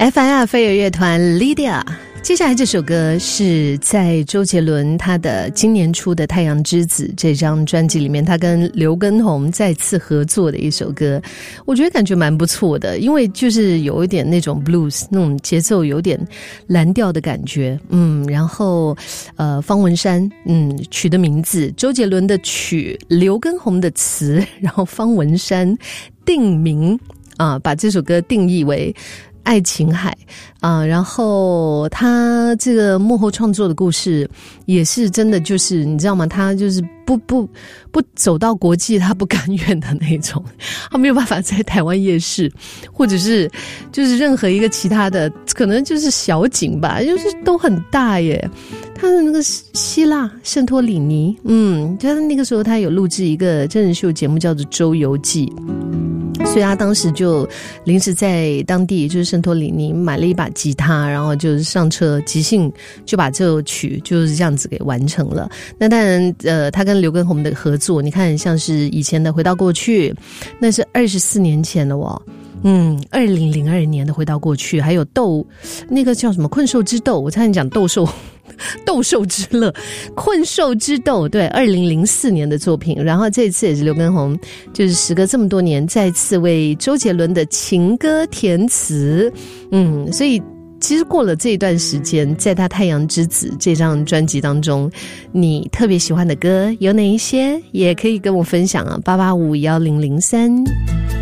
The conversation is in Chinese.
FIR 飞儿乐团 Lydia。 接下来这首歌是在周杰伦他的今年出的《太阳之子》这张专辑里面，他跟刘畊宏再次合作的一首歌，我觉得感觉蛮不错的，因为就是有一点那种 blues 那种节奏，有点蓝调的感觉。然后方文山曲的名字，周杰伦的曲，刘畊宏的词，然后方文山定名把这首歌定义为爱琴海然后他这个幕后创作的故事也是真的，就是你知道吗？他就是不走到国际他不甘愿的那种，他没有办法在台湾夜市或者是就是任何一个其他的，可能就是小景吧，就是都很大耶。他的那个希腊圣托里尼，就是那个时候他有录制一个真人秀节目叫做《周游记》。所以他当时就临时在当地就是圣托里尼买了一把吉他，然后就是上车即兴就把这首曲就是这样子给完成了。那当然他跟刘畊宏的合作，你看像是以前的《回到过去》，那是24年前了哦。2002年的《回到过去》，还有那个叫什么《困兽之斗》，我差点讲斗兽之乐，困兽之斗，对，2004年的作品。然后这次也是刘畊宏，就是时隔这么多年再次为周杰伦的情歌填词。所以其实过了这一段时间，在他《太阳之子》这张专辑当中，你特别喜欢的歌有哪一些，也可以跟我分享啊，8851003。